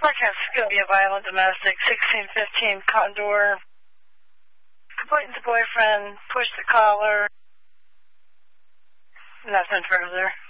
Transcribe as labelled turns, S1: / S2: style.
S1: Forecast is going to be a violent domestic, 1615 Condor. Completing the boyfriend, push the collar. Nothing further.